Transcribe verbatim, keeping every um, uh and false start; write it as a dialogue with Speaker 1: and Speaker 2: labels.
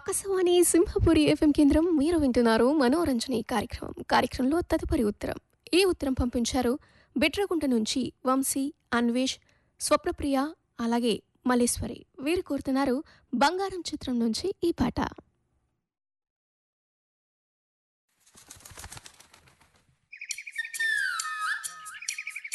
Speaker 1: Akashvani Simhapuri FM కేంద్రం మీరు వింటున్నారు మనోరంజని కార్యక్రమం. కార్యక్రమంలో తదుపరి ఉత్తరం. ఈ ఉత్తరం పంపించారు బిట్రగుంట నుంచి వంశీ, అన్వేష్, స్వప్నప్రియ, అలాగే మల్లేశ్వరి. వీరు కోరుతున్నారు బంగారం చిత్రం నుంచి ఈ పాట.